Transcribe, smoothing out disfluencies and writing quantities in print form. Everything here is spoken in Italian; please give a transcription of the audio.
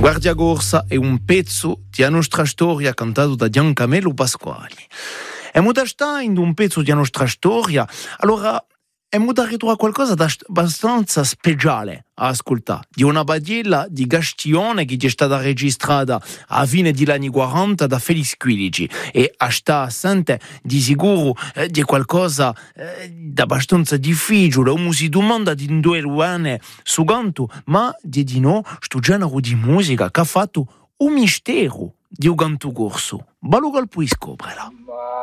Guardia Gorsa è un pezzo della nostra storia cantato da Giancamelo Pasquali. E sta in un pezzo della nostra storia, allora è da ritrovare qualcosa di abbastanza speciale a ascoltare, di una badilla di Gastione che è stata registrata a fine degli anni 40 da Felix Quilici e a sta sente di sicuro di qualcosa di abbastanza difficile, o si domanda di due anni su canto, ma di no, sto genere di musica che ha fatto un mistero di un canto corso. Balugal puoi scoprirla.